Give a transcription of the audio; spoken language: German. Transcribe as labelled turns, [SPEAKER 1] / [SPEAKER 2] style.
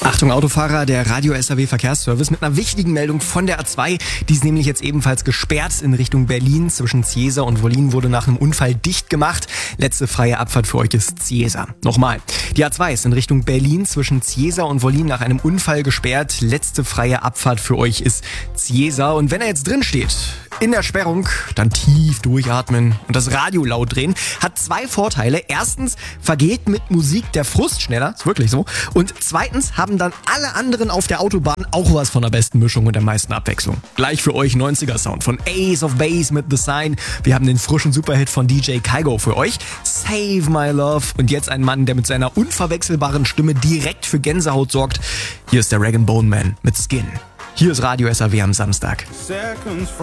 [SPEAKER 1] Achtung Autofahrer, der Radio SAW Verkehrsservice mit einer wichtigen Meldung von der A2. Die ist nämlich jetzt ebenfalls gesperrt in Richtung Berlin. Zwischen Ziesa und Wollin wurde nach einem Unfall dicht gemacht. Letzte freie Abfahrt für euch ist Ziesa. Nochmal, die A2 ist in Richtung Berlin zwischen Ziesa und Wollin nach einem Unfall gesperrt. Letzte freie Abfahrt für euch ist Ziesa. Und wenn er jetzt drin steht, in der Sperrung, dann tief durchatmen und das Radio laut drehen, hat zwei Vorteile. Erstens vergeht mit Musik der Frust schneller, ist wirklich so. Und zweitens haben dann alle anderen auf der Autobahn auch was von der besten Mischung und der meisten Abwechslung. Gleich für euch 90er Sound von Ace of Base mit The Sign. Wir haben den frischen Superhit von DJ Kygo für euch, Save My Love. Und jetzt ein Mann, der mit seiner unverwechselbaren Stimme direkt für Gänsehaut sorgt. Hier ist der Rag & Bone Man mit Skin. Hier ist Radio SAW am Samstag.